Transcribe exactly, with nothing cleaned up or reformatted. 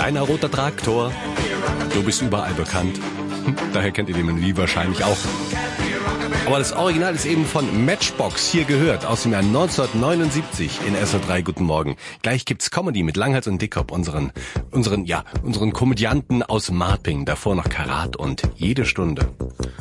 kleiner roter Traktor. Du bist überall bekannt. Daher kennt ihr die Melodie wahrscheinlich auch. Aber das Original ist eben von Matchbox, hier gehört, aus dem Jahr neunzehnhundertneunundsiebzig in S O drei. Guten Morgen. Gleich gibt's Comedy mit Langhals und Dickhop, unseren, unseren, ja, unseren Komödianten aus Marping. Davor noch Karat und Jede Stunde.